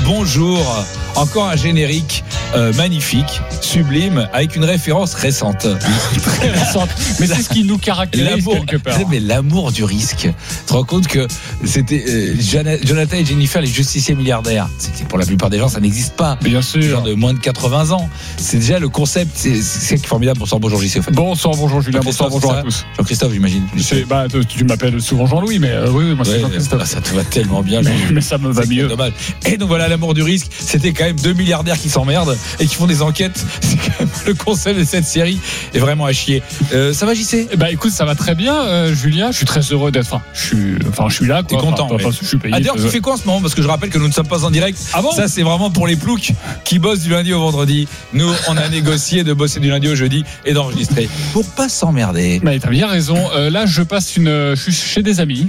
bonjour. Encore un générique magnifique, sublime, avec une référence récente. Très récente. Mais c'est ce qui nous caractérise quelque part. Mais l'amour du risque. Tu te rends compte que c'était Jonathan et Jennifer, les justiciers milliardaires. C'est pour la plupart des gens, ça n'existe pas. Bien sûr. Genre de moins de 80 ans. C'est déjà le concept. C'est formidable. Bonsoir, bonjour JC. Bonsoir, bonjour Julien. Bonsoir, bonjour à tous. Jean-Christophe, j'imagine. Tu m'appelles souvent Jean-Louis, mais oui, moi c'est Jean-Christophe. Ça te va tellement bien. Mais ça me va mieux. Dommage. Et donc voilà, l'amour du risque. C'était quand même 2 milliardaires qui s'emmerdent et qui font des enquêtes. C'est quand même le concept de cette série est vraiment à chier. Ça va JC ? Écoute, ça va très bien, Julien. Je suis très heureux d'être. Je suis là. T'es content. Je suis payé. D'ailleurs, tu fais quoi en ce moment ? Parce que je rappelle que nous ne sommes pas en direct. Ah bon ? Ça, c'est vraiment pour les ploucs qui bossent du lundi au vendredi. Nous, on a négocié de bosser du lundi au jeudi et d'enregistrer pour pas s'emmerder. Mais t'as bien raison. Là, je suis chez des amis.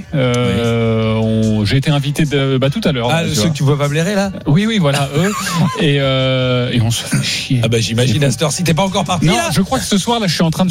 J'ai été invité tout à l'heure. Ceux que tu vois pas blairer là ? Oui, voilà, eux. Et on se fait chier. J'imagine à cette heure-ci, t'es pas encore parti. Non, là ? je crois que ce soir là, je suis en train de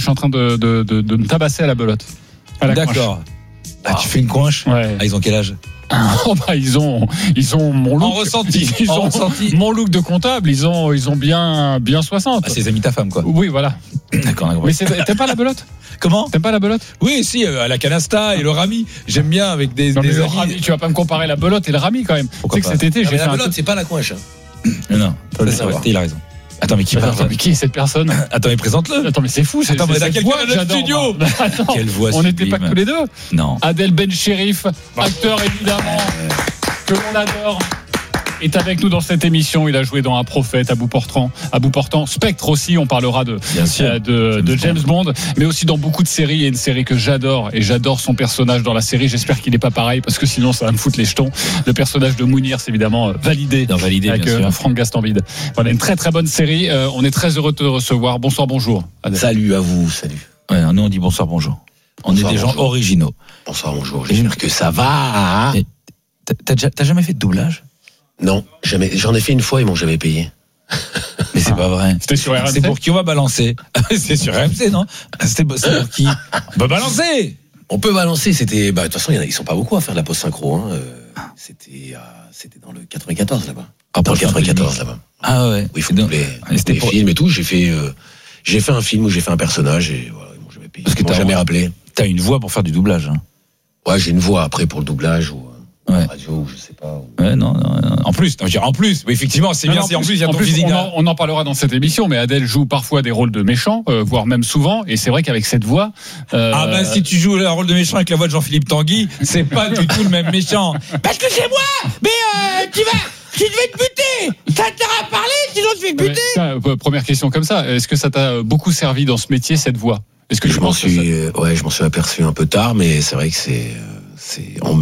me tabasser à la belote. D'accord. Tu fais une coinche ? Ouais. Ils ont quel âge ? Ils ont mon look. En ressenti. Ils ont mon look de comptable. Ils ont bien 60. C'est les amis de ta femme, quoi. Oui, voilà. D'accord. Mais t'aimes pas la belote ? Comment ? T'aimes pas la belote ? Oui, si, à la canasta et le rami. J'aime bien avec des le amis. rami, tu vas pas me comparer la belote et le rami quand même. Pourquoi tu sais que cet été, j'ai fait la belote, c'est pas la coinche. Non, ça va. Il a raison. Attends, mais qui parle ? Mais qui est cette personne ? Attends, mais présente-le. Attends, mais c'est fou. Attends, mais quelqu'un dans le studio. Quelle voix on n'était pas que tous les deux. Non. Adel Bencherif, acteur évidemment, que l'on adore, est avec nous dans cette émission. Il a joué dans Un Prophète, à bout portant, Spectre aussi. On parlera de James Bond, mais aussi dans beaucoup de séries. Et une série que j'adore, et j'adore son personnage dans la série. J'espère qu'il n'est pas pareil, parce que sinon ça va me foutre les jetons. Le personnage de Mounir, c'est évidemment validé avec Franck Gastambide. Voilà, une très très bonne série. On est très heureux de te recevoir. Bonsoir, bonjour. Adel. Salut à vous, salut. Ouais, nous on dit bonsoir, bonjour. On est des gens originaux. Bonsoir, bonjour. J'espère que ça va. T'as jamais fait de doublage ? Non, jamais. J'en ai fait une fois, ils m'ont jamais payé. Mais c'est pas vrai. C'était sur RMC. C'est pour qui on va balancer ? C'est sur RMC, non ? C'était pour qui ? On peut balancer. On peut balancer. C'était. De toute façon, ils sont pas beaucoup à faire de la post synchro. C'était dans le 94 là-bas. Dans le 94 là-bas. Ah ouais. Oui, il faut doubler les films et tout. J'ai fait un film où j'ai fait un personnage et voilà, ils m'ont jamais payé. Parce que t'as jamais rappelé. T'as une voix pour faire du doublage. Ouais, j'ai une voix après pour le doublage ou. Ouais. Radio, ou je sais pas. Ouais, non. En plus, oui, effectivement, c'est bien. En plus, il y a ton physique. On en parlera dans cette émission, mais Adèle joue parfois des rôles de méchants, voire même souvent. Et c'est vrai qu'avec cette voix. Si tu joues un rôle de méchant avec la voix de Jean-Philippe Tanguy, c'est pas du tout le même méchant. Parce que c'est moi. Mais tu devais te buter. Ça t'aura parlé, sinon tu vas te buter. Première question comme ça. Est-ce que ça t'a beaucoup servi dans ce métier, cette voix ? Est-ce que je m'en suis aperçu un peu tard, mais c'est vrai que on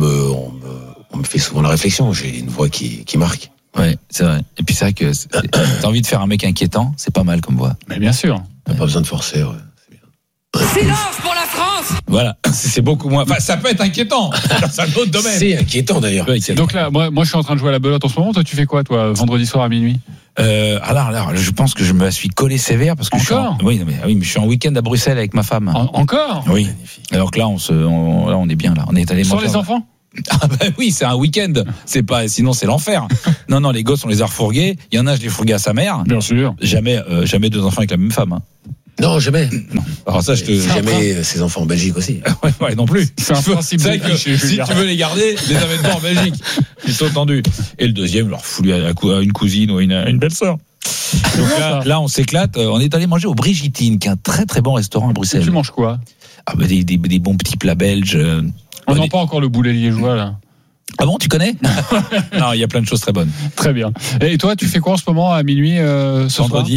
me fait souvent la réflexion. J'ai une voix qui marque. Ouais, c'est vrai. Et puis c'est vrai que t'as envie de faire un mec inquiétant, c'est pas mal comme voix. Mais bien sûr. T'as pas besoin de forcer, ouais. Silence pour la France. Voilà, c'est beaucoup moins. Enfin, ça peut être inquiétant. C'est un autre domaine. C'est inquiétant d'ailleurs. Donc là, moi, je suis en train de jouer à la belote en ce moment. Toi, tu fais quoi, toi, vendredi soir à minuit ? Alors, je pense que je me suis collé sévère parce que mais je suis en week-end à Bruxelles avec ma femme. Encore ? Oui. Alors que là, on est bien là. On est allé manger. Sans les enfants ? Ah bah oui, c'est un week-end. Sinon c'est l'enfer. Non, les gosses on les a refourgués. Il y en a, je les fourguais à sa mère. Bien sûr. Jamais 2 enfants avec la même femme. Non, jamais. Non. Alors ça, jamais ses enfants en Belgique aussi. ouais, non plus. C'est un principe. C'est vrai que si tu veux les garder, les amène pas en Belgique. Ils sont tendus. Et le deuxième, leur fout à une cousine ou à une belle-sœur. Donc là, on s'éclate. On est allé manger au Brigitine, qui est un très très bon restaurant à Bruxelles. Tu manges quoi ? Des bons petits plats belges. On n'a pas encore le boulet liégeois là. Ah bon, tu connais ? Non, il y a plein de choses très bonnes. Très bien. Et toi, tu fais quoi en ce moment à minuit vendredi ?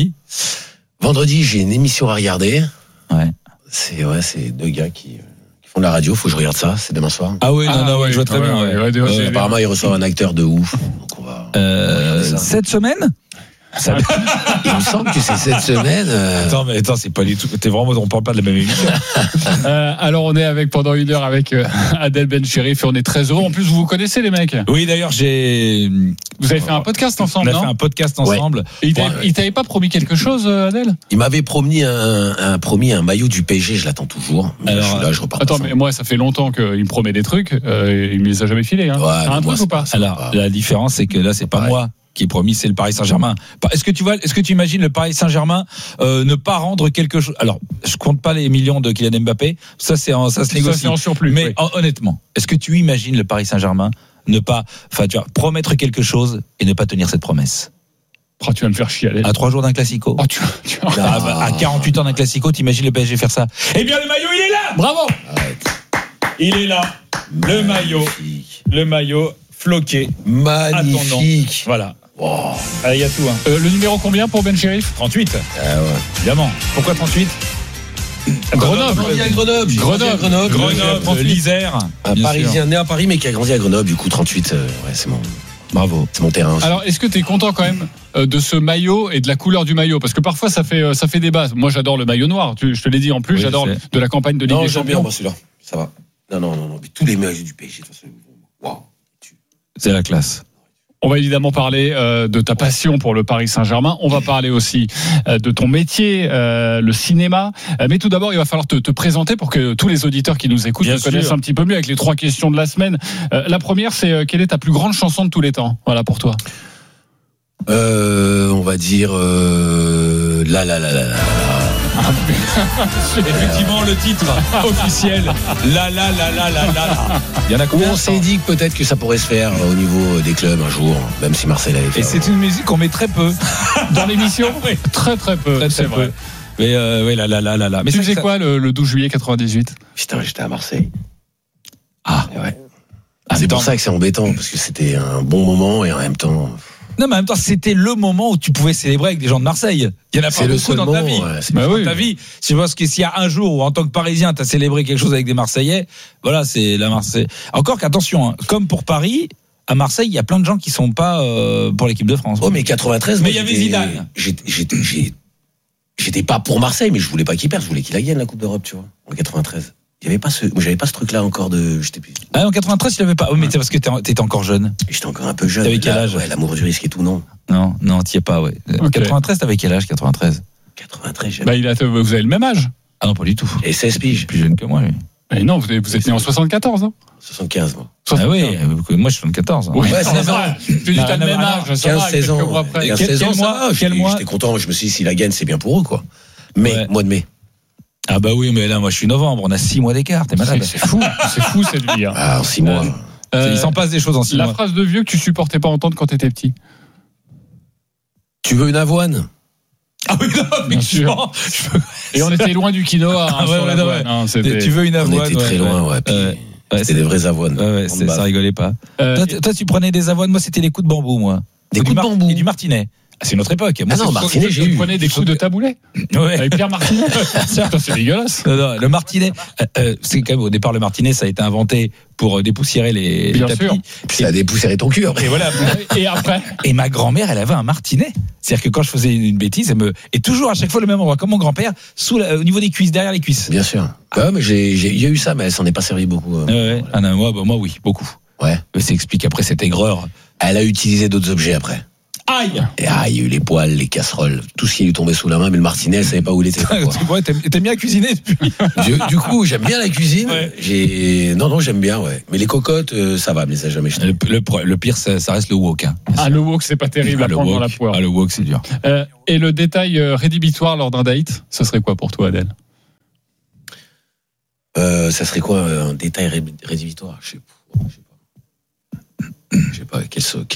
Vendredi, j'ai une émission à regarder. Ouais. C'est 2 gars qui font de la radio. Faut que je regarde ça. C'est demain soir. Ah oui, non, je vois très bien. Apparemment, ils reçoivent un acteur de ouf. Donc on va. Cette semaine ? Il me semble que c'est cette semaine. Attends, c'est pas du tout. On parle pas de la même émission. Alors on est pendant 1 heure avec Adel Bencherif et on est très heureux. En plus, vous connaissez les mecs. Oui, d'ailleurs, j'ai Vous avez fait un podcast ensemble, On a fait un podcast ensemble. Et il t'avait pas promis quelque chose, Adèle? Il m'avait promis un maillot du PSG, je l'attends toujours. Mais Alors, je suis là, je repars. Attends, mais moi, ça fait longtemps qu'il me promet des trucs. Il me les a jamais filés. Hein. Ouais, T'as un truc ou pas? Alors, la différence, c'est que là, c'est pas moi qui est promis, c'est le Paris Saint-Germain. Est-ce que tu imagines le Paris Saint-Germain ne pas rendre quelque chose? Alors, je compte pas les millions de Kylian Mbappé. Ça se négocie. Ça, c'est en surplus. Mais oui. honnêtement, est-ce que tu imagines le Paris Saint-Germain promettre quelque chose et ne pas tenir cette promesse? Oh, tu vas me faire chier, Adèle. À 3 jours d'un classico. Oh, À 48 ans d'un classico, t'imagines le PSG faire ça? Eh bien, le maillot, il est là! Bravo! Arrête. Il est là. Le maillot floqué. Magnifique. Voilà. Wow. Il y a tout, hein. Le numéro combien pour Ben Chérif? 38. Ah ouais. Évidemment. Pourquoi 38? Grenoble. Grandi à Grenoble. J'ai grandi à Grenoble. l'Isère. Un Parisien né à Paris mais qui a grandi à Grenoble. Du coup 38. Ouais, Bravo. c'est mon terrain. Aussi. Alors, est-ce que tu es content quand même de ce maillot et de la couleur du maillot? Parce que parfois, ça fait débat. Moi, j'adore le maillot noir. Je te l'ai dit en plus, Oui, j'adore de la campagne de Ligue des j'aime bien Champions. moi celui-là. Ça va. Non. Mais tous les maillots du PSG de toute façon. Waouh. C'est la classe. On va évidemment parler de ta passion pour le Paris Saint-Germain. On va parler aussi de ton métier, le cinéma. Mais tout d'abord, il va falloir te présenter pour que tous les auditeurs qui nous écoutent te connaissent un petit peu mieux avec les 3 questions de la semaine. La première, c'est quelle est ta plus grande chanson de tous les temps? Voilà pour toi. On va dire la. Effectivement, le titre officiel. La. Il y en a combien? On s'est dit que peut-être que ça pourrait se faire au niveau des clubs un jour, même si Marseille l'avait fait. Et c'est une musique qu'on met très peu Dans l'émission? Oui. Très peu, Très, c'est très vrai. peu. Mais oui, la. Mais Tu faisais quoi le 12 juillet 98? Putain, j'étais à Marseille. Ah. Et ouais. C'est pour ça que c'est embêtant, parce que c'était un bon moment et en même temps. Non, mais en même temps, c'était le moment où tu pouvais célébrer avec des gens de Marseille. Il y en a pas beaucoup dans ta vie. Ouais, Ta vie. Je pense que s'il y a un jour où, en tant que Parisien, tu as célébré quelque chose avec des Marseillais, voilà, c'est la Marseille. Encore qu'attention, hein, comme pour Paris, à Marseille, il y a plein de gens qui sont pas pour l'équipe de France. Oh, mais 93. Mais il y avait Zidane. J'étais pas pour Marseille, mais je voulais pas qu'il perde. Je voulais qu'il la gagne la Coupe d'Europe, tu vois, en 93. J'avais pas ce truc-là encore de. Ah, en 93, tu l'avais pas. Oh, mais c'est parce que t'étais encore jeune. J'étais encore un peu jeune. T'avais quel âge? Ouais, l'amour du risque et tout, non. Non, t'y es pas, ouais. Okay. 93, t'avais quel âge, 93? 93, j'avais. Vous avez le même âge? Ah non, pas du tout. Et 16 piges. Plus jeune que moi, lui. Mais non, vous êtes né en 74, non? 75, moi. Ah oui, moi je suis 74. Hein. Oui, Ouais, c'est vrai. Tu dis t'as le même âge, ça va, 15-16 ans. quelques mois après. 15-16 ans, quel mois? J'étais content, je me suis dit, s'il la gagne, c'est bien pour eux, quoi. Mais, mois de mai. Ah bah oui, mais là, moi je suis novembre, on a 6 mois d'écart, t'es malade. C'est fou cette vie. Hein. Ah, en 6 mois. Il s'en passe des choses en 6 mois. La phrase de vieux que tu supportais pas entendre quand t'étais petit. Tu veux une avoine? Ah oui, non, mais sûr. Et on était loin du quinoa. Hein, sur l'avoine, hein, tu veux une avoine? On était très loin, ouais. C'était des vraies avoines. Ouais, ça rigolait pas. Toi, tu prenais des avoines, moi c'était les coups de bambou, moi. Des coups de bambou. Et du martinet. Ah, c'est une autre époque. Moi, non, Martinet, j'ai eu. Tu prenais des coups de taboulet? Ouais. Avec Pierre Martinet? Putain, c'est dégueulasse. Non, le martinet, c'est quand même au départ le martinet, ça a été inventé pour dépoussiérer les tapis. Sûr. Puis ça a dépoussiéré ton cul après. Et voilà. Et après? Et ma grand-mère, elle avait un martinet. C'est-à-dire que quand je faisais une bêtise, et toujours à chaque fois le même endroit, comme mon grand-père, au niveau des cuisses, derrière les cuisses. Bien sûr. Ouais, mais il y a eu ça, mais elle s'en est pas servi beaucoup. Ouais. Ah non, moi, oui, beaucoup. Ouais. Mais ça explique après cette aigreur. Elle a utilisé d'autres objets après. Aïe! Et il y a eu les poêles, les casseroles, tout ce qui lui tombait sous la main, mais le martinet, elle savait pas où il était. Ouais, t'aimes bien cuisiner depuis. Du coup, j'aime bien la cuisine. Ouais. Non, j'aime bien, ouais. Mais les cocottes, ça va, mais ça jamais jeté. Le pire, ça reste le wok. Hein. Ah, le wok, c'est pas terrible à prendre dans la poire. Ah, le wok, c'est dur. Et le détail rédhibitoire lors d'un date, ce serait quoi pour toi, Adèle? Ça serait quoi, un détail rédhibitoire? Je sais pas.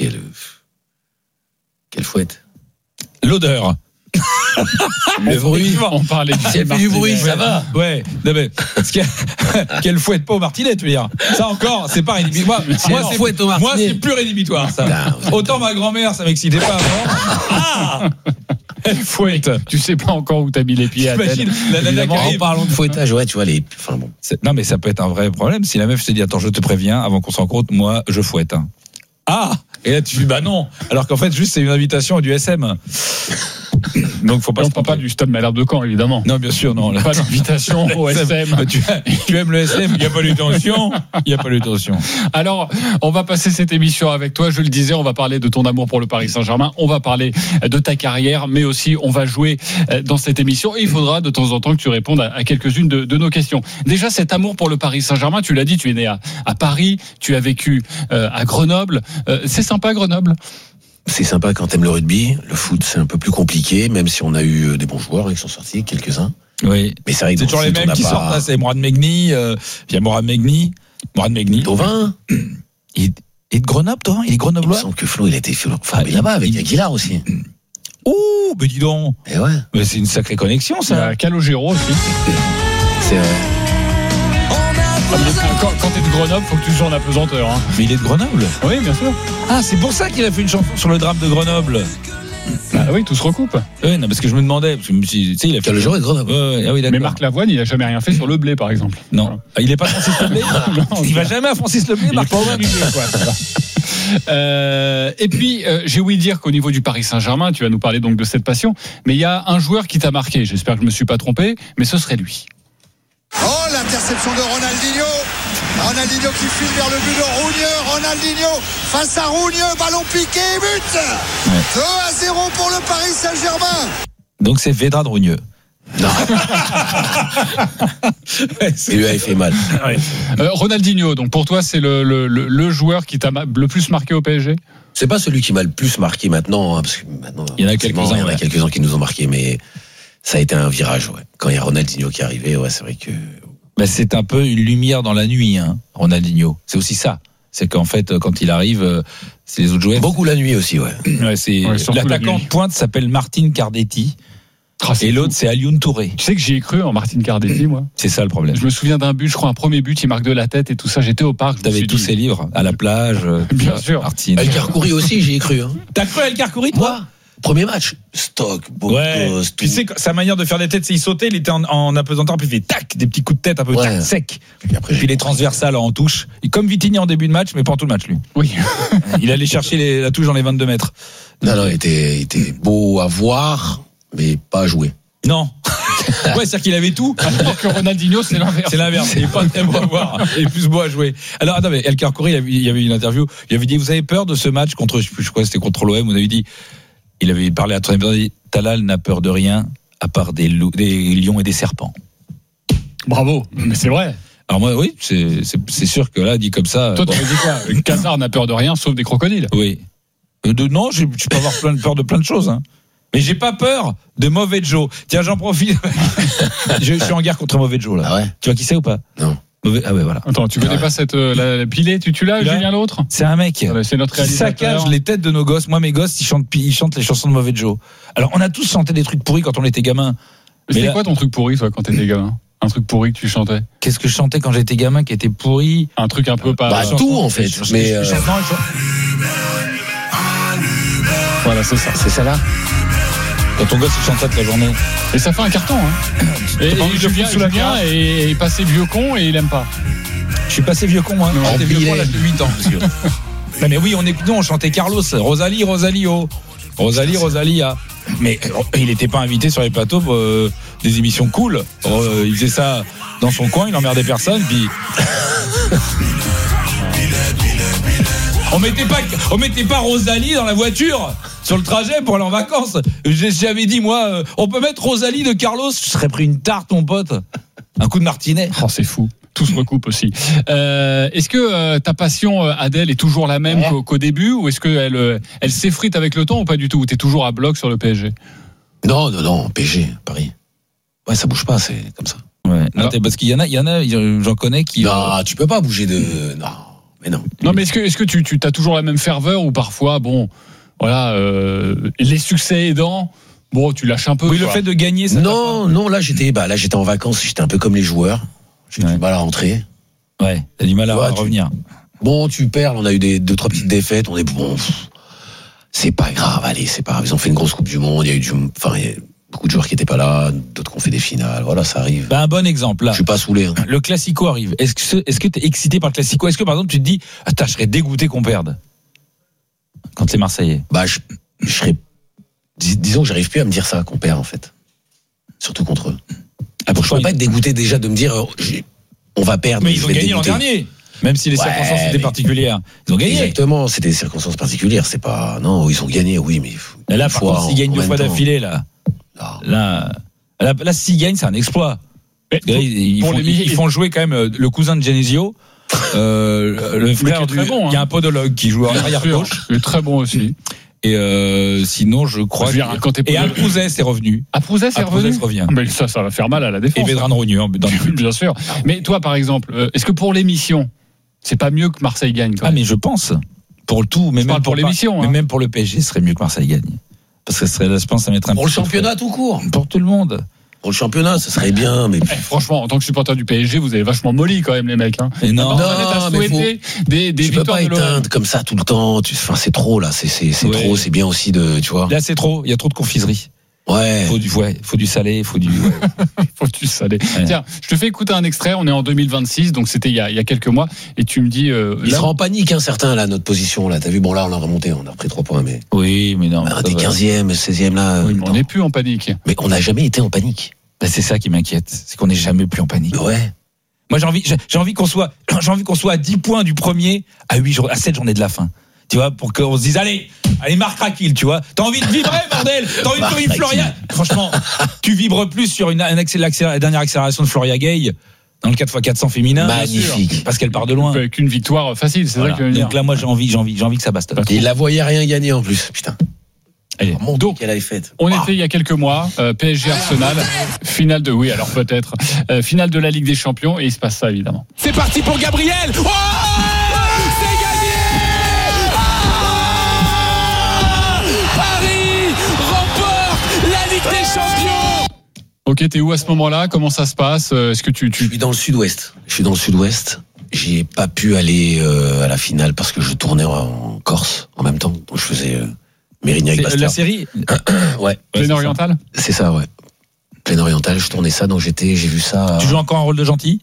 Quelle fouette? L'odeur. Le bruit. On parlait du Si elle fait du bruit, ça va. Ouais. Non, mais, qu'elle fouette pas au martinet, tu veux dire. Ça encore, c'est pas rédhibitoire. Moi, c'est plus rédhibitoire, ça. Non, autant ma grand-mère, ça m'excitait pas avant. Ah! Elle fouette. Tu sais pas encore où t'as mis les pieds, Adèle. T'imagines, la nana qui en arrive. parlant de fouettage, ouais, tu vois, enfin bon. Non, mais ça peut être un vrai problème. Si la meuf se dit, attends, je te préviens, avant qu'on s'en compte, moi, je fouette. Hein. Ah! Et là, tu dis, bah non. Alors qu'en fait, juste, c'est une invitation à du SM. Donc faut pas. Et on parle pas du stade Malherbe de Caen, évidemment. Non, bien sûr, non. Pas d'invitation au SM. Tu aimes le SM, il n'y a pas eu tension. Il n'y a pas eu tension. Alors, on va passer cette émission avec toi. Je le disais, on va parler de ton amour pour le Paris Saint-Germain. On va parler de ta carrière, mais aussi on va jouer dans cette émission. Et il faudra de temps en temps que tu répondes à quelques-unes de nos questions. Déjà, cet amour pour le Paris Saint-Germain, tu l'as dit, tu es né à Paris, tu as vécu à Grenoble. C'est sympa, Grenoble? C'est sympa quand t'aimes le rugby. Le foot, c'est un peu plus compliqué, même si on a eu des bons joueurs qui sont sortis, quelques-uns. Oui. Mais c'est vrai que c'est toujours les mêmes qui sortent là. C'est Mourad Megni. Il y a Mourad Megni. Thauvin. Il est de Grenoble, Thauvin? Il est grenoblois? Il me semble que Flo, il a été formé là-bas avec Aguilar aussi. Ouh, mais dis donc. Et ouais. Mais c'est une sacrée connexion, ça. Il y a Calogero aussi. C'est vrai. Quand t'es de Grenoble, faut que tu joues en apesanteur. Hein. Mais il est de Grenoble? Oui, bien sûr. Ah, c'est pour ça qu'il a fait une chanson sur le drame de Grenoble. Ah oui, tout se recoupe. Oui, non, parce que je me demandais, parce que tu sais, il a fait le jour est de Grenoble. Ah oui, mais Marc Lavoine, il a jamais rien fait sur le blé, par exemple. Non. Voilà. Ah, il est pas Francis Leblé? Il va jamais à Francis Leblé, Marc Lavoine. Et puis, j'ai ouï dire qu'au niveau du Paris Saint-Germain, tu vas nous parler donc de cette passion, mais il y a un joueur qui t'a marqué. J'espère que je me suis pas trompé, mais ce serait lui. Oh, l'interception de Ronaldinho. Ronaldinho qui file vers le but de Rougneux. Ronaldinho face à Rougneux, ballon piqué, but. 2-0 pour le Paris Saint-Germain. Donc c'est Vedra de Rougneux. Non. Et lui a fait mal. Ouais. Ronaldinho, donc pour toi, c'est le joueur qui t'a le plus marqué au PSG? C'est pas celui qui m'a le plus marqué maintenant, hein, parce que maintenant, il y en a quelques-uns qui nous ont marqué, mais ça a été un virage, ouais. Quand il y a Ronaldinho qui est arrivé, ouais, c'est vrai que. Ben, c'est un peu une lumière dans la nuit, hein, Ronaldinho. C'est aussi ça. C'est qu'en fait, quand il arrive, c'est les autres joueurs. Beaucoup la nuit aussi, ouais. L'attaquant de pointe s'appelle Martin Cardetti. Et l'autre, c'est Alioune Touré. Tu sais que j'y ai cru en Martin Cardetti, moi. C'est ça le problème. Je me souviens d'un but, je crois un premier but, il marque de la tête et tout ça. J'étais au parc. T'avais tous ses livres à la plage. Bien sûr. Martin. El Karkouri aussi, j'y ai cru. Hein. T'as cru à El Karkouri, toi? Moi, premier match, stock, beau gosse, tu sais, sa manière de faire des têtes, c'est il sautait, il était en apesanteur, puis il fait tac, des petits coups de tête un peu tac, sec. Puis les transversales en touche. Et comme Vitigny en début de match, mais pas en tout le match, lui. Oui. Il allait chercher la touche dans les 22 mètres. Non, il était beau à voir, mais pas à jouer. Non. Ouais, c'est-à-dire qu'il avait tout. Alors que Ronaldinho, c'est l'inverse. C'est l'inverse. Il n'est pas très beau à voir. Il est plus beau à jouer. Alors, attends, mais El Karkouri, il y avait une interview. Il avait dit, vous avez peur de ce match contre, je crois que c'était contre l'OM. Vous avez dit, il avait parlé à ton émission, il a dit, Talal n'a peur de rien à part des lions et des serpents. Bravo. Mais c'est vrai. Alors moi, oui, c'est sûr que là, dit comme ça. Toi, tu me dis quoi? Une Casar n'a peur de rien, sauf des crocodiles. Oui. Non, je peux avoir peur de plein de choses, hein. Mais j'ai pas peur de Mauvais Joe. Tiens, j'en profite. Je suis en guerre contre Mauvais Joe, là. Ah ouais? Tu vois qui c'est ou pas? Non. Ah ouais, voilà. Attends, tu connais pas cette la pilée, tu l'as, Julien l'autre? C'est un mec c'est notre qui réalisateur. saccage les têtes de nos gosses. Moi, mes gosses, ils chantent les chansons de Mauvais Joe. Alors, on a tous chanté des trucs pourris quand on était gamin. C'était quoi ton truc pourri, toi, quand t'étais gamin? Un truc pourri que tu chantais? Qu'est-ce que je chantais quand j'étais gamin qui était pourri? Un truc un peu pas. Bah, tout, en fait. Mais voilà, c'est ça. C'est ça là. Quand ton gosse il chante ça toute la journée. Et ça fait un carton, hein. Et Julien est passé vieux con et il aime pas. Je suis passé vieux con, moi. Non, J'étais vieux con à l'âge de 8 ans. Non, mais oui, on chantait Carlos, Rosalie, Rosalio. Rosalia. Mais il n'était pas invité sur les plateaux des émissions cool. Il faisait ça dans son coin, il emmerdait personne, puis. On mettait pas Rosalie dans la voiture sur le trajet pour aller en vacances. J'avais dit, moi, on peut mettre Rosalie de Carlos. Je serais pris une tarte, mon pote. Un coup de martinet. Oh, c'est fou. Tout se recoupe aussi. Est-ce que ta passion, Adèle, est toujours la même qu'au début, ou est-ce qu'elle s'effrite avec le temps ou pas du tout? Ou t'es toujours à bloc sur le PSG? Non, PSG, Paris. Ouais, ça bouge pas, c'est comme ça. Ouais. Non, parce qu'il y en a, j'en connais qui. Non, tu peux pas bouger de. Non. Mais non. Non, mais est-ce que tu as toujours la même ferveur, ou parfois, bon, voilà, les succès aidant, bon, tu lâches un peu? Oui, quoi. le fait de gagner, ça. Non, là j'étais en vacances, j'étais un peu comme les joueurs. J'ai du mal à rentrer. Ouais, t'as du mal à revenir. Bon, tu perds, on a eu 2-3 petites défaites, on est bon. C'est pas grave, allez, c'est pas grave. Ils ont fait une grosse Coupe du Monde, il y a beaucoup de joueurs qui étaient pas là, d'autres qui ont fait des finales, voilà, ça arrive. Un bon exemple, là. Je suis pas saoulé. Hein. Le Classico arrive. Est-ce que t'es excité par le Classico? Est-ce que, par exemple, tu te dis, je serais dégoûté qu'on perde? Quand c'est Marseillais. Je serais disons que j'arrive plus à me dire ça qu'on perd en fait, surtout contre eux. Donc je peux pas être dégoûté déjà de me dire on va perdre. Mais ils ont gagné l'an dernier. Même si les circonstances étaient particulières, ils ont gagné. Exactement, c'était des circonstances particulières. C'est pas non, ils ont gagné, oui, mais là par contre, s'ils gagnent 2 fois d'affilée là, s'ils gagnent, c'est un exploit. Ils font jouer quand même le cousin de Genesio, le frère du. Il y a un podologue qui joue arrière gauche. Il est très bon aussi. Et sinon, je crois. Et Aprouzès est revenu. Aprouzès est revenu. Revient. Mais ça va faire mal à la défense. Et Vedran Rogneux, bien sûr. Mais toi, par exemple, est-ce que pour l'émission, c'est pas mieux que Marseille gagne quand même? Mais je pense pour le tout, mais même pour l'émission. Mais même pour le PSG, ce serait mieux que Marseille gagne. Parce que je pense, ça mettrait un pour le championnat tout court. Pour tout le monde. Pour le championnat, ça serait bien, mais franchement, en tant que supporter du PSG, vous avez vachement molli quand même les mecs. Hein. Et non, mais des tu peux victoires pas éteindre comme ça tout le temps. C'est trop là, c'est trop. C'est bien aussi de, tu vois. Là, c'est trop. Il y a trop de confiserie. Ouais. Faut du salé, faut du salé. Ouais. Tiens, je te fais écouter un extrait. On est en 2026, donc c'était il y a quelques mois, et tu me dis. Il sera en panique, certains là, notre position là. T'as vu, bon là, on a remonté, on a repris 3 points, mais. Oui, mais non. On était 15e, 16e là. Oui, mais on n'est plus en panique. Mais on n'a jamais été en panique. C'est ça qui m'inquiète, c'est qu'on n'est jamais plus en panique. Ouais. Moi, j'ai envie qu'on soit à 10 points du premier à 7 journées de la fin. Tu vois, pour qu'on se dise, allez, marque Rakil, tu vois. T'as envie de vibrer, bordel. T'as envie de courir Floria. Franchement, tu vibres plus sur la dernière accélération de Floria Gay dans le 4x400 féminin. Magnifique. Parce qu'elle part de loin. Avec une victoire facile, c'est ça que je veux dire. Donc là, moi, j'ai envie que ça bastonne. Et il la voyait rien gagner en plus, putain. Allez. Donc, qu'elle avait faite. On était il y a quelques mois, PSG Arsenal, finale de finale de la Ligue des Champions, et il se passe ça évidemment. C'est parti pour Gabriel. C'est gagné. Paris remporte la Ligue des Champions. Ok, t'es où à ce moment-là? Comment ça se passe? Est-ce que tu... Je suis dans le sud-ouest. J'ai pas pu aller à la finale parce que je tournais en Corse en même temps. Donc je faisais Mérignac Bastia. La série Ouais. Plaine orientale? C'est ça, ouais. Plaine orientale, je tournais ça, donc j'ai vu ça. Tu joues encore un rôle de gentil?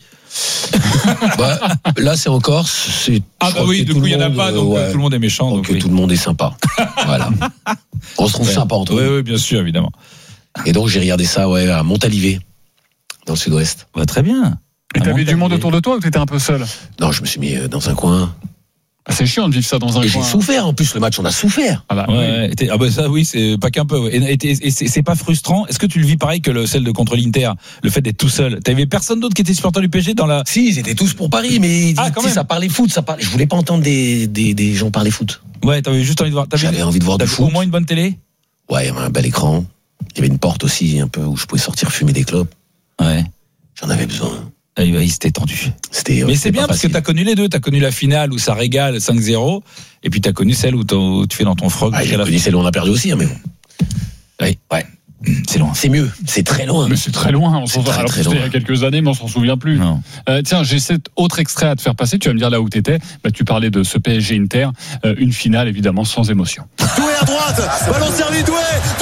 Là, c'est en Corse. Du coup, il y en a pas, donc tout le monde est méchant. Donc tout le monde est sympa. Voilà. On se trouve sympa entre eux. Oui, bien sûr, évidemment. Et donc, j'ai regardé ça, à Montalivet, dans le sud-ouest. Très bien. Et t'avais du monde autour de toi ou t'étais un peu seul? Non, je me suis mis dans un coin. C'est chiant de vivre ça dans un coin. J'ai souffert, en plus, le match, on a souffert. Ça, oui, c'est pas qu'un peu. Et c'est pas frustrant. Est-ce que tu le vis pareil que celle de contre l'Inter, le fait d'être tout seul? T'avais personne d'autre qui était supporter du PSG dans la. Si, ils étaient tous pour Paris, mais ça parlait foot, Je voulais pas entendre des gens parler foot. Ouais, t'avais juste envie de voir. J'avais envie de voir du foot. Au moins une bonne télé? Ouais, il y avait un bel écran. Il y avait une porte aussi, un peu, où je pouvais sortir fumer des clopes. Ouais. J'en avais besoin. Il s'était tendu. Mais c'est bien parce que t'as connu les deux. T'as connu la finale où ça régale 5-0, et puis t'as connu celle où tu fais dans ton froc. J'ai connu celle où on a perdu aussi, mais bon. Oui. Ouais. C'est loin. C'est mieux. C'est très loin. Mais c'est très loin. On s'en souvient. Alors, c'était il y a quelques années, mais on s'en souvient plus. Tiens, j'ai cet autre extrait à te faire passer. Tu vas me dire là où t'étais. Tu parlais de ce PSG Inter, une finale évidemment sans émotion. Doué à droite, ballon servi, Doué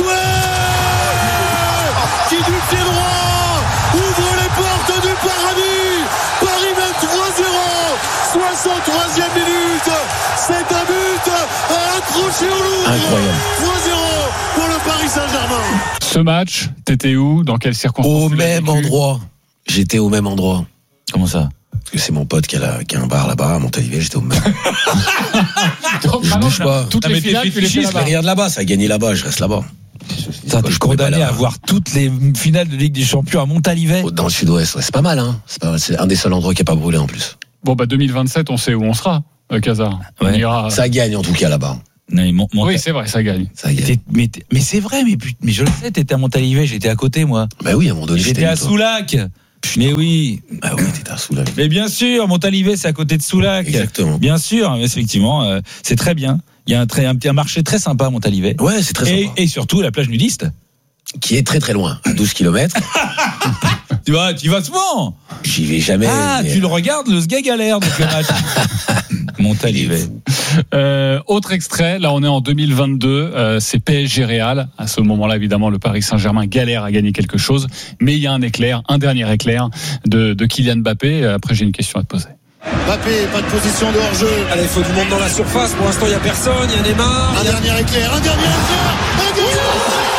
qui du pied droit ouvre les portes du paradis. Paris mène 3-0, 63e minute. C'est un but accroché au Louvre. Incroyable. 3-0 pour le Paris Saint-Germain. Ce match, t'étais où? Dans quelles circonstances? Au même endroit. J'étais au même endroit. Comment ça? Parce que c'est mon pote qui a un bar là-bas à Montalivet, j'étais au même. Je bouge pas. Toutes les finales, tu les fais là-bas. Je regarde là-bas, ça a gagné là-bas, je reste là-bas. T'es condamné à voir toutes les finales de Ligue des Champions à Montalivet. Dans le sud-ouest, c'est pas mal, hein. C'est un des seuls endroits qui n'a pas brûlé en plus. Bon, 2027, on sait où on sera, Casar. Ouais. On ira. Ça gagne en tout cas là-bas. Non, oui, c'est vrai, ça gagne. Mais c'est vrai, mais je le sais, t'étais à Montalivet, j'étais à côté, moi. Bah oui, à un moment donné. J'étais à Soulac. Mais oui. Bah oui, t'étais à Soulac. Mais bien sûr, Montalivet, c'est à côté de Soulac. Exactement. Bien sûr, effectivement, c'est très bien. Il y a un marché très sympa à Montalivet. Ouais, c'est très sympa. Et surtout, la plage nudiste. Qui est très très loin, à 12 km. Tu y vas souvent. J'y vais jamais. Tu le regardes, le sgeg a l'air, donc le match. Montalivet. Autre extrait, là on est en 2022, c'est PSG Real. À ce moment-là, évidemment, le Paris Saint-Germain galère à gagner quelque chose, mais il y a un dernier éclair de Kylian Mbappé. Après, j'ai une question à te poser. Mbappé, pas de position de hors-jeu. Allez, il faut du monde dans la surface. Pour l'instant, il n'y a personne. Il y a Neymar. Un dernier éclair.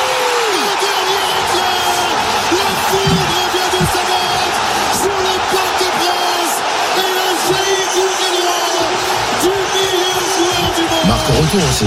Marque au retour aussi.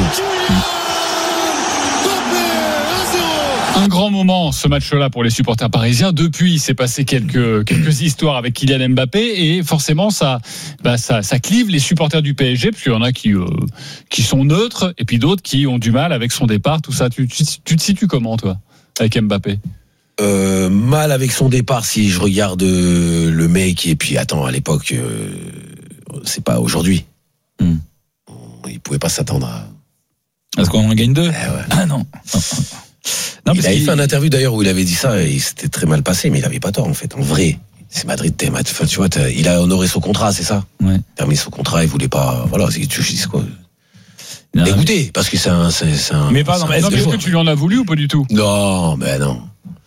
Un grand moment, ce match-là, pour les supporters parisiens. Depuis, il s'est passé quelques histoires avec Kylian Mbappé et forcément, ça clive les supporters du PSG, parce qu'il y en a qui sont neutres et puis d'autres qui ont du mal avec son départ, tout ça. Tu te situes comment, toi, avec Mbappé? Mal avec son départ si je regarde le mec et puis attends, à l'époque, c'est pas aujourd'hui. Il pouvait pas s'attendre à ce qu'on en gagne 2. Ouais. Ah non. Non, il avait fait une interview d'ailleurs où il avait dit ça et c'était très mal passé, mais il avait pas tort en fait. En vrai, c'est Madrid, enfin, tu vois, il a honoré son contrat, c'est ça. Ouais. Terminé son contrat, il voulait pas. Voilà, c'est tu dis quoi. Non, écoutez, parce que c'est un. Mais pas non. Est-ce que tu lui en as voulu ou pas du tout? Non, mais non.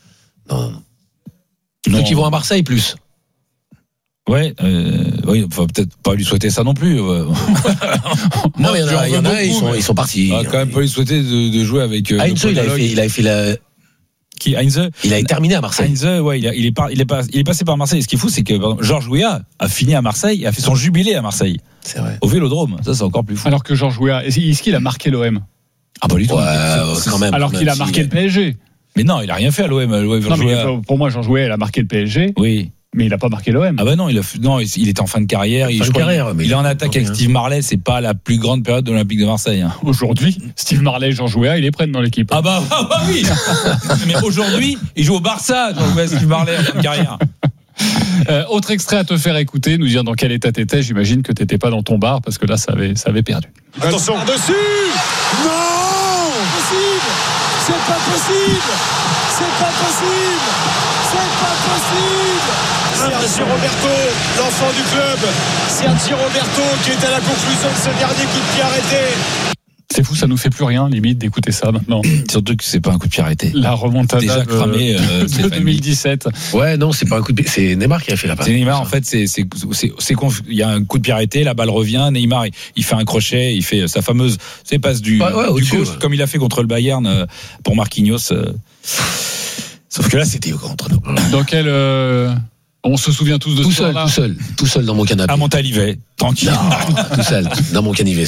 Ceux qui vont à Marseille plus. Ouais, oui, faut peut-être pas lui souhaiter ça non plus. Non, mais il y en a, ils sont partis. On va quand même pas lui souhaiter de jouer avec. Heinze, il avait fait la. Qui Heinze? Il a terminé à Marseille. Heinze, ouais, il est passé par Marseille. Et ce qui est fou, c'est que Georges Weah a fini à Marseille et a fait son jubilé à Marseille. C'est vrai. Au Vélodrome. Ça, c'est encore plus fou. Alors que Georges Weah, est-ce qu'il a marqué l'OM? Ah, pas du tout. Quand même. Alors qu'il a marqué le PSG. Mais non, il a rien fait à l'OM. Non, mais pour moi, Georges Weah, il a marqué le PSG. Oui. Mais il a pas marqué l'OM. Ah bah non, il était en fin de carrière. Il est en attaque avec Steve Marley. C'est pas la plus grande période de l'Olympique de Marseille. Aujourd'hui, Steve Marley et Georges Weah, il est prêt dans l'équipe. Ah bah oui. Mais aujourd'hui, il joue au Barça. Steve Marley en fin de carrière. Autre extrait à te faire écouter, nous dire dans quel état t'étais. J'imagine que t'étais pas dans ton bar parce que là, ça avait perdu. Attention. Dessus. Non. Possible. C'est pas possible. C'est pas possible. C'est pas possible. Sergio Roberto, l'enfant du club. Sergio Roberto qui est à la conclusion de ce dernier coup de pied arrêté. C'est fou, ça nous fait plus rien, limite, d'écouter ça maintenant. Surtout que c'est pas un coup de pied arrêté. La remontada déjà cramé, de 2017. Ouais, non, c'est pas un coup de pied. C'est Neymar qui a fait la passe. C'est Neymar, en fait, il y a un coup de pied arrêté, la balle revient, Neymar, il fait un crochet, il fait sa fameuse, passe du gauche, comme il a fait contre le Bayern pour Marquinhos. Sauf que là, c'était contre nous. Dans quel, on se souvient tous de ça. Tout seul dans mon canapé. À Montalivet, tranquille. Non, tout seul, dans mon canivet.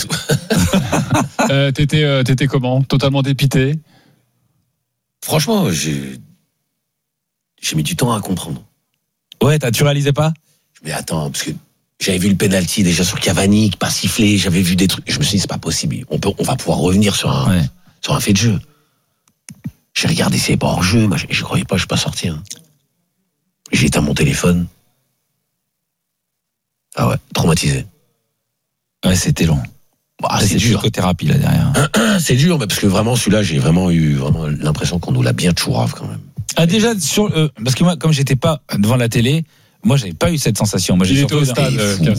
T'étais comment? Totalement dépité? Franchement, j'ai mis du temps à comprendre. Ouais, tu réalisais pas? Mais attends, parce que j'avais vu le penalty déjà sur Cavani, pas sifflé, j'avais vu des trucs. Je me suis dit, c'est pas possible. On va pouvoir revenir sur un fait de jeu. J'ai regardé, c'est pas hors jeu. Moi, je croyais pas, je suis pas sorti. J'ai éteint mon téléphone. Ah ouais, traumatisé. Ouais, c'était long. C'est dur. Psychothérapie là derrière. C'est dur, mais parce que vraiment celui-là, j'ai vraiment eu l'impression qu'on nous l'a bien chourave quand même. Ah déjà parce que moi, comme j'étais pas devant la télé, moi j'avais pas eu cette sensation. Moi, j'étais au stade.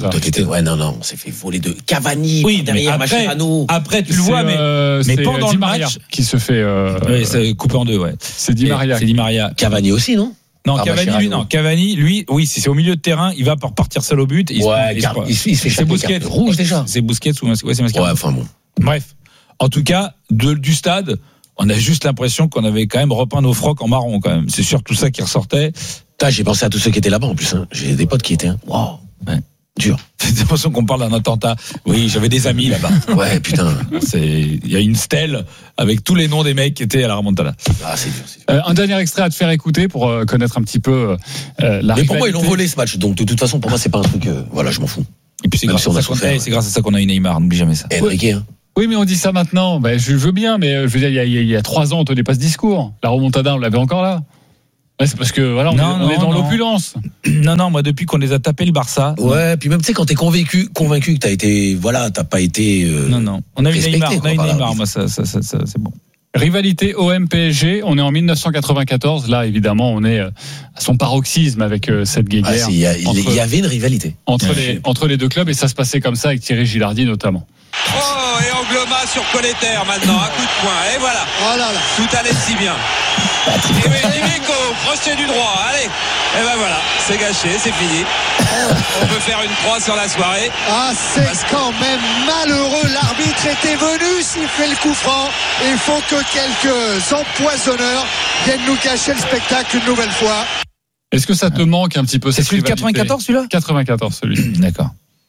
Non, on s'est fait voler de Cavani. Oui, derrière Mascherano. Après, tu le vois, mais pendant le match, qui se fait. Oui, c'est coupé en deux, ouais. C'est Di Maria. C'est Di Maria. Cavani aussi, non? Non, Cavani, lui, oui, si c'est au milieu de terrain, il va pour partir seul au but. Il se fait c'est Busquets rouge déjà. C'est Busquets ou c'est Mascherano. Ouais, enfin bon. Bref, en tout cas, du stade, on a juste l'impression qu'on avait quand même repeint nos frocs en marron quand même. C'est surtout ça qui ressortait. J'ai pensé à tous ceux qui étaient là-bas en plus. J'ai des potes qui étaient. Waouh. Ouais. Dur. J'ai l'impression qu'on parle d'un attentat. Oui, j'avais des amis là-bas. Ouais, putain. Il y a une stèle avec tous les noms des mecs qui étaient à la remontada. Ah, c'est dur. Un dernier extrait à te faire écouter pour connaître un petit peu la rivalité. Mais pour moi, ils l'ont volé ce match. Donc, de toute façon, pour moi, c'est pas un truc. Voilà, je m'en fous. Et puis, c'est grâce à ça qu'on a eu Neymar. N'oublie jamais ça. Enrique, Oui, mais on dit ça maintenant. Ben, je veux bien, mais je veux dire, il y a 3 ans, on tenait pas ce discours. La remontada, on l'avait encore là. Ouais, c'est parce que voilà, on est dans l'opulence. Non, moi depuis qu'on les a tapés le Barça. Ouais, puis même tu sais quand t'es convaincu que t'as été, t'as pas été. Non, on a eu Neymar, moi ça c'est bon. Rivalité OM-PSG, on est en 1994. Là, évidemment, on est à son paroxysme avec cette guéguerre. Il y avait une rivalité entre les deux clubs et ça se passait comme ça avec Thierry Gilardi notamment. Oh, et Angloma sur Colleter maintenant, un coup de poing, et voilà. Oh là là. Tout allait si bien. Et Dimeco, crochet du droit, allez. Et ben voilà, c'est gâché, c'est fini. On peut faire une croix sur la soirée. Ah, c'est quand même malheureux. L'arbitre était venu siffler le coup franc. Il faut que quelques empoisonneurs viennent nous cacher le spectacle une nouvelle fois. Est-ce que ça te manque un petit peu? C'est celui de 94 celui-là? 94 celui-là. D'accord.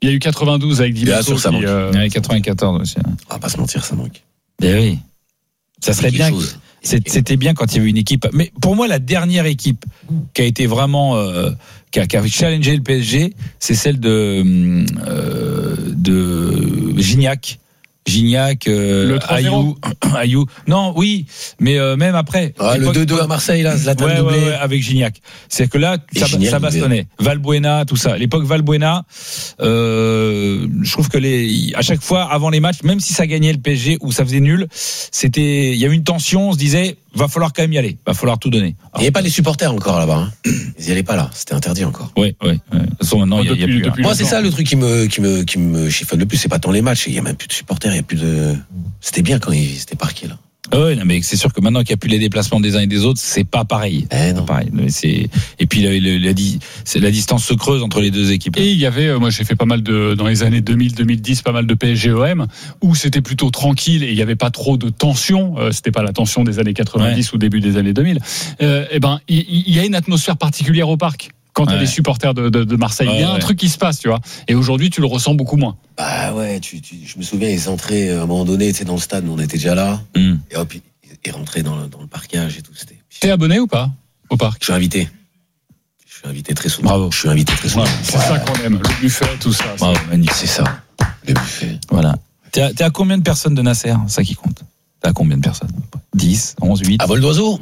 Il y a eu 92 avec Bien Dimeco sûr, ça manque. 94 aussi. On va pas se mentir, ça manque. Eh oui. Ça serait bien. C'était bien quand il y avait une équipe. Mais pour moi, la dernière équipe qui a été vraiment qui a challengé le PSG, c'est celle de Gignac. Ayou. Non, oui, mais même après. Le 2-2 à Marseille, là, Zlatan doublé. Ouais, avec Gignac. C'est que là, ça bastonnait. Valbuena, tout ça. L'époque Valbuena, je trouve que à chaque fois, avant les matchs, même si ça gagnait le PSG ou ça faisait nul, il y a eu une tension, on se disait, va falloir quand même y aller, va falloir tout donner. Il n'y avait pas les supporters encore là-bas, hein. Ils n'y allaient pas là, c'était interdit encore. Oui. De toute façon, maintenant, il y a plus. Moi, c'est ça le truc qui me chiffonne le plus, c'est pas tant les matchs, il y a même plus de supporters, il y a plus de. C'était bien quand ils étaient parqués là. Oui, non, mais c'est sûr que maintenant qu'il n'y a plus les déplacements des uns et des autres, c'est pas pareil. Non. Pareil. Et puis la distance se creuse entre les deux équipes. Et il y avait, moi j'ai fait pas mal dans les années 2000-2010, pas mal de PSG-OM, où c'était plutôt tranquille et il n'y avait pas trop de tension. C'était pas la tension des années 90 ou début des années 2000. Il y a une atmosphère particulière au parc. Quand il y a les supporters de Marseille, il y a un truc qui se passe, tu vois. Et aujourd'hui, tu le ressens beaucoup moins. Bah ouais, je me souviens, ils entraient à un moment donné, tu sais, dans le stade, nous on était déjà là, et hop, ils rentraient dans le parquage et tout. T'es abonné ou pas au parc? Je suis invité. Très souvent. Bravo. Je suis invité très souvent. C'est ça qu'on aime, le buffet, tout ça. Bravo, magnifique. C'est ça, le buffet. Voilà. T'es à combien de personnes de Nasser? Ça qui compte. T'es à combien de personnes? 10, 11, 8? À vol d'oiseau.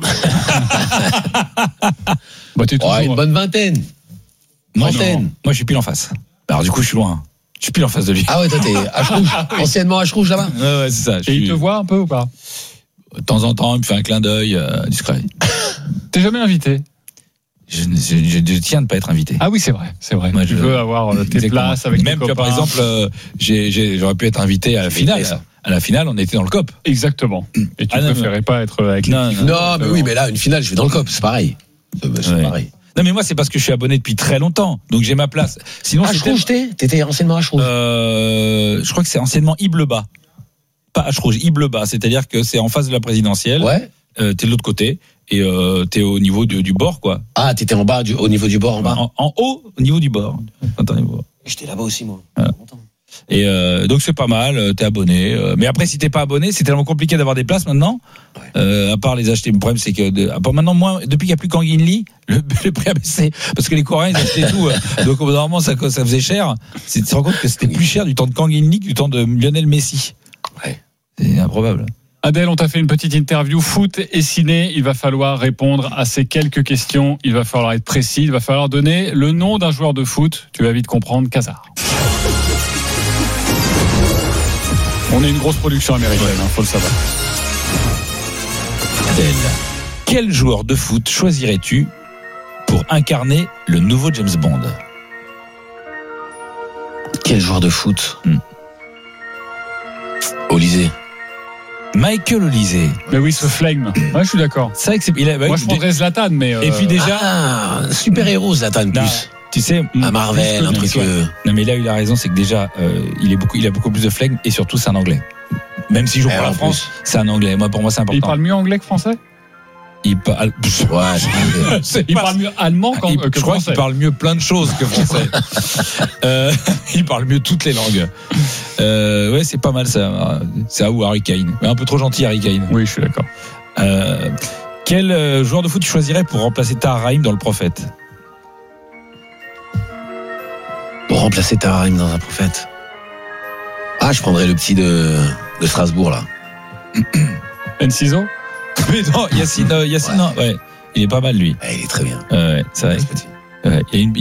Une bonne vingtaine. Moi, je suis pile en face. Alors, du coup, je suis loin. Je suis pile en face de lui. Ah ouais, toi, t'es H-Rouge. Anciennement H-Rouge là-bas. Ouais, c'est ça. Et il te voit un peu ou pas? De temps en temps, il me fait un clin d'œil discret. T'es jamais invité? Je tiens de ne pas être invité. Ah oui, c'est vrai. Moi, tu veux avoir tes places avec même tes copains. Par exemple, j'aurais pu être invité à la finale. À la finale, on était dans le COP. Exactement. Et tu préférais pas être avec les Non, mais oui, mais là, une finale, je vais dans le COP, c'est pareil. C'est pareil. Non, mais moi, c'est parce que je suis abonné depuis très longtemps. Donc, j'ai ma place. Sinon, H-Rouge, t'étais anciennement H-Rouge. Je crois que c'est anciennement Ibleba. Pas H-Rouge, Ibleba. C'est-à-dire que c'est en face de la présidentielle. Ouais. T'es de l'autre côté. Et t'es au niveau du bord, quoi. Ah, t'étais en bas, au niveau du bord, en bas. En haut, au niveau du bord. J'étais là-bas aussi, moi. Voilà. Et donc c'est pas mal, t'es abonné. Mais après, si t'es pas abonné, c'est tellement compliqué d'avoir des places maintenant. À part les acheter. Le problème, c'est que maintenant, moi, depuis qu'il n'y a plus Kanguinli, le prix a baissé. Parce que les Coréens, ils achetaient tout. Donc normalement, ça faisait cher. Tu te rends compte que c'était plus cher du temps de Kanguinli que du temps de Lionel Messi. Ouais. C'est improbable. Adèle, on t'a fait une petite interview foot et ciné. Il va falloir répondre à ces quelques questions. Il va falloir être précis. Il va falloir donner le nom d'un joueur de foot. Tu vas vite comprendre, Cazard. On est une grosse production américaine, faut le savoir. Adèle, quel joueur de foot choisirais-tu pour incarner le nouveau James Bond? Quel joueur de foot? Olysée. Michael Olysée. Mais oui, ce flegme. Ouais, je suis d'accord. C'est vrai que moi, je prendrais Zlatan, mais. Et puis déjà, super-héros Zlatan plus. Tu sais, à Marvel, un truc. Non, mais là, il a raison, c'est que déjà, il a beaucoup plus de flegme et surtout, c'est un Anglais. Même s'il joue pour la France, c'est un Anglais. Pour moi, c'est important. Il parle mieux anglais que français? Il parle mieux allemand que français. Je crois qu'il parle mieux plein de choses que français. Il parle mieux toutes les langues. Ouais, c'est pas mal ça. C'est ou Harry Kane. Mais un peu trop gentil, Harry Kane. Oui, je suis d'accord. Quel joueur de foot tu choisirais pour remplacer Tahar Rahim dans Le Prophète? Pour remplacer Tahar Rahim dans Un Prophète? Ah, je prendrais le petit de Strasbourg là. Enciso? Mais non, Yacine, non, ouais. Il est pas mal lui. Ouais, il est très bien. Ouais, c'est vrai. Il y a une